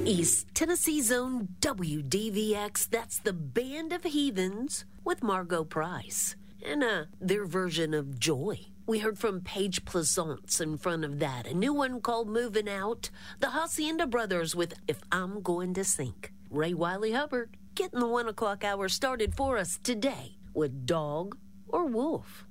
East Tennessee's own WDVX, that's the Band of Heathens with Margot Price and their version of Joy. We heard from Paige Plaisance in front of that. A new one called Moving Out. The Hacienda Brothers with If I'm Going to Sink. Ray Wiley Hubbard getting the 1 o'clock hour started for us today with Dog or Wolf.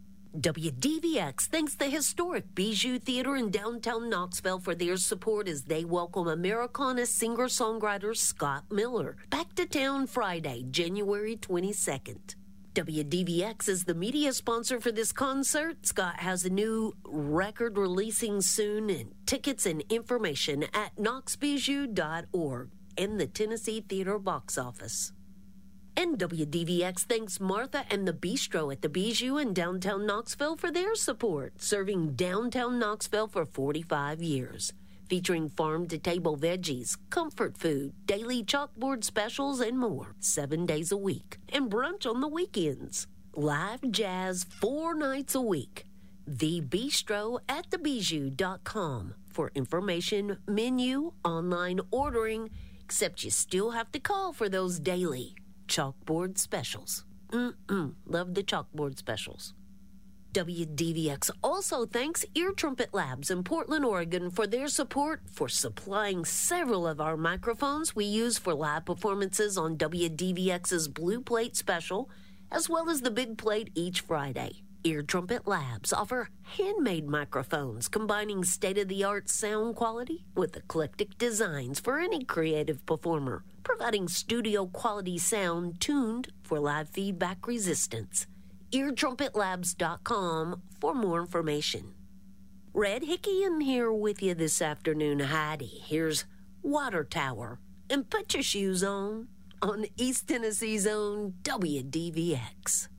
WDVX thanks the historic Bijou Theater in downtown Knoxville for their support as they welcome Americana singer-songwriter Scott Miller back to town Friday, January 22nd. WDVX is the media sponsor for this concert. Scott has a new record releasing soon, and tickets and information at knoxbijou.org and the Tennessee Theater box office. And WDVX thanks Martha and the Bistro at the Bijou in downtown Knoxville for their support, serving downtown Knoxville for 45 years. Featuring farm-to-table veggies, comfort food, daily chalkboard specials, and more, 7 days a week, and brunch on the weekends. Live jazz 4 nights a week. The Bistro at thebijou.com for information, menu, online ordering, except you still have to call for those daily chalkboard specials. Love the chalkboard specials. WDVX also thanks Ear Trumpet Labs in Portland, Oregon for their support for supplying several of our microphones we use for live performances on WDVX's Blue Plate special, as well as the Big Plate each Friday. Ear Trumpet Labs offer handmade microphones combining state-of-the-art sound quality with eclectic designs for any creative performer, providing studio-quality sound tuned for live feedback resistance. EarTrumpetLabs.com for more information. Red Hickey in here with you this afternoon, Heidi. Here's Water Tower. And put your shoes on East Tennessee's own WDVX.